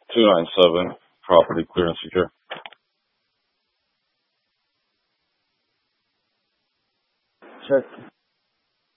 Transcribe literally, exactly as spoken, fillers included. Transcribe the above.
two nine seven, property clear and secure. Check.